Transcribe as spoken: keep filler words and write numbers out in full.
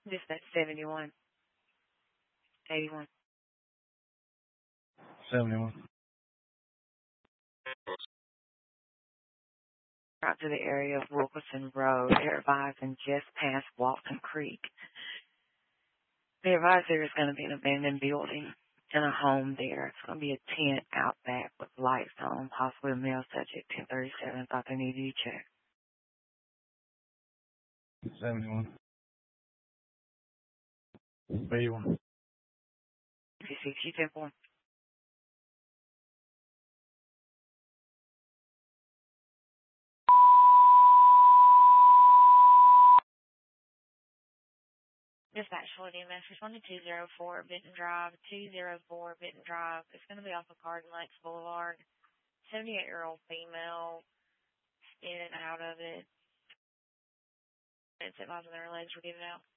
Dispatch seventy-one eighty-one. seventy-one. Out to the area of Wilkerson Road. They're advising just past Walton Creek. The advisor is going to be an abandoned building in a home there. It's going to be a tent out back with lights on, possibly a male subject, ten thirty-seven. Thought they needed you checked. seventy-one. eighty-one. fifty-six, you ten four. Dispatch for D M S responding two oh four Benton Drive, two oh four Benton Drive. It's going to be off of Carden Lakes Boulevard. seventy-eight-year-old female in and out of it. It's advising their legs were given out.